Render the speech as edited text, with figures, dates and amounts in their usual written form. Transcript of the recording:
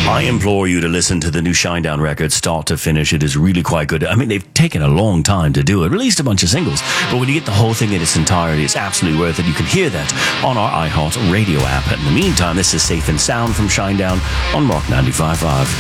I implore you to listen to the new Shinedown record, start to finish. It is really quite good. I mean, they've taken a long time to do it, released a bunch of singles, but when you get the whole thing in its entirety, it's absolutely worth it. You can hear that on our iHeart Radio app. In the meantime, this is Safe and Sound from Shinedown on Rock 95.5.